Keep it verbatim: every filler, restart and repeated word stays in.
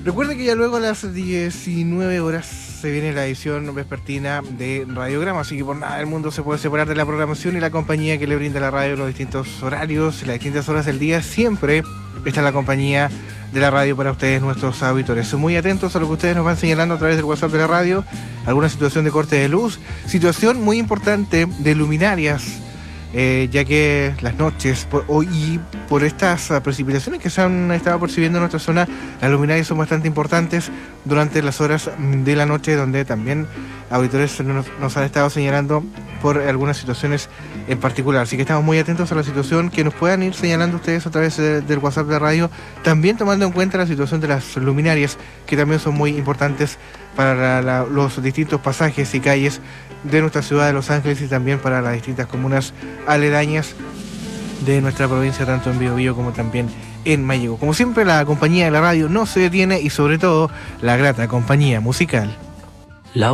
Recuerde que ya luego a las diecinueve horas se viene la edición vespertina de Radiograma, así que por nada del mundo se puede separar de la programación y la compañía que le brinda la radio en los distintos horarios, en las distintas horas del día. Siempre está la compañía de la radio para ustedes, nuestros auditores. Muy atentos a lo que ustedes nos van señalando a través del WhatsApp de la radio, alguna situación de corte de luz, situación muy importante de luminarias, Eh, ya que las noches por, oh, y por estas uh, precipitaciones que se han estado percibiendo en nuestra zona, las luminarias son bastante importantes durante las horas de la noche, donde también auditores nos, nos han estado señalando por algunas situaciones en particular. Así que estamos muy atentos a la situación que nos puedan ir señalando ustedes a través de, del WhatsApp de la radio, también tomando en cuenta la situación de las luminarias, que también son muy importantes para la, la, los distintos pasajes y calles de nuestra ciudad de Los Ángeles y también para las distintas comunas aledañas de nuestra provincia, tanto en Biobío como también en Mayegó. Como siempre, la compañía de la radio no se detiene y sobre todo la grata compañía musical.